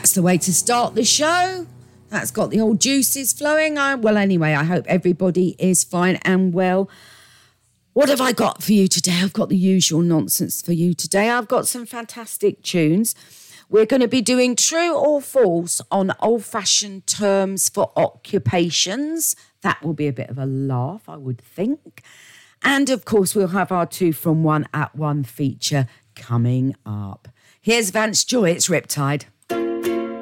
that's the way to start the show. That's got the old juices flowing. Well, anyway, I hope everybody is fine and well. What have I got for you today? I've got the usual nonsense for you today. I've got some fantastic tunes. We're going to be doing true or false on old-fashioned terms for occupations. That will be a bit of a laugh, I would think. And, of course, we'll have our 2 from 1 at 1 feature coming up. Here's Vance Joy, it's Riptide.